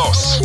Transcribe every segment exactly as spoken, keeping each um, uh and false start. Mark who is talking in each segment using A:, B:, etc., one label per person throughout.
A: dienos.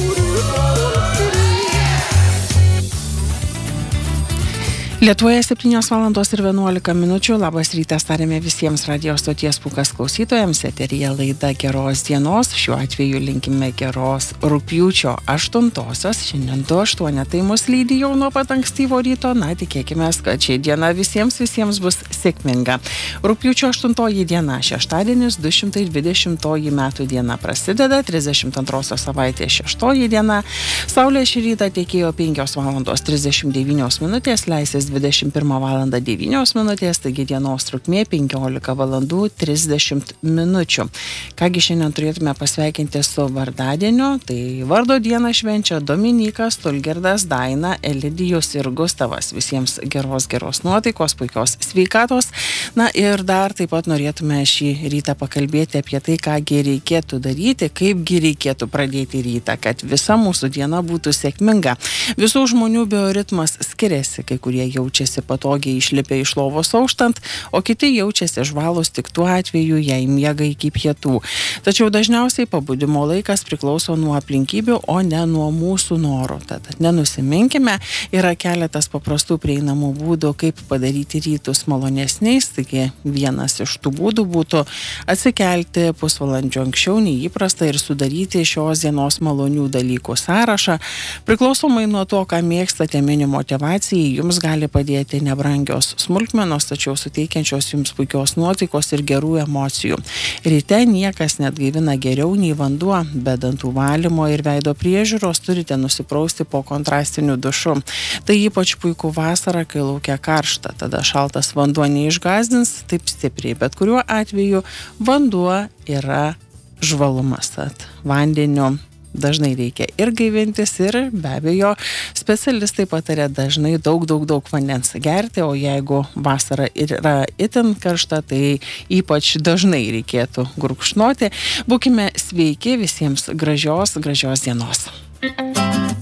B: Lietuvoje septynios valandos ir vienuolika minučių. Labas rytas tarėme visiems radijos stoties Pūkas klausytojams. Eteryje laida Geros dienos. Šiuo atveju linkime geros rugpjūčio aštuntosios. Šiandien du aštuonetai mus lydi jau nuo pat ankstyvo ryto. Na, tikėkime, kad ši diena visiems visiems bus sėkminga. Rugpjūčio aštuntoji diena, šeštadienis, du šimtai dvidešimtoji metų diena prasideda, trisdešimt antrosios savaitės šeštoji diena. Saulė šį rytą tekėjo penkios valandos trisdešimt devynios minutės, leisis dvidešimt pirmą valandą devynios minutės, taigi dienos trukmė penkiolika valandų trisdešimt minučių. Kągi šiandien turėtume pasveikinti su vardadieniu, tai vardo dieną švenčia Dominykas, Tulgirdas, Daina, Elidijus ir Gustavas. Visiems geros geros nuotaikos, puikios sveikatos. Na ir dar taip pat norėtume šį rytą pakalbėti apie tai, kągi reikėtų daryti, kaipgi reikėtų pradėti rytą, kad visa mūsų diena būtų sėkminga. Visų žmonių bioritmas skiriasi, kai kurie jaučiasi patogiai išlipę iš lovos auštant, o kiti jaučiasi žvalūs tik tuo atveju, jei miega iki pietų. Tačiau dažniausiai pabudimo laikas priklauso nuo aplinkybių, o ne nuo mūsų norų. Tad nenusiminkime, yra keletas paprastų prieinamų būdų, kaip padaryti rytus malonesniais. Taigi vienas iš tų būdų būtų atsikelti pusvalandžio anksčiau nei įprasta ir sudaryti šios dienos malonių dalykų sąrašą. Priklausomai nuo to, ką mėgstate, mini motyvacijai, jums gali padėti nebrangios smulkmenos, tačiau suteikiančios jums puikios nuotaikos ir gerų emocijų. Ryte niekas net gaivina geriau nei vanduo, be dantų valymo ir veido priežiūros turite nusiprausti po kontrastiniu dušu. Tai ypač puiku vasarą, kai laukia karšta, tada šaltas vanduo neišgazdins taip stipriai, bet kuriuo atveju vanduo yra žvalumas. Tad vandeniu dažnai reikia ir gaivintis, ir be abejo specialistai patarė dažnai daug, daug, daug vandens gerti, o jeigu vasara yra itin karšta, tai ypač dažnai reikėtų gurkšnoti. Būkime sveiki, visiems gražios, gražios dienos.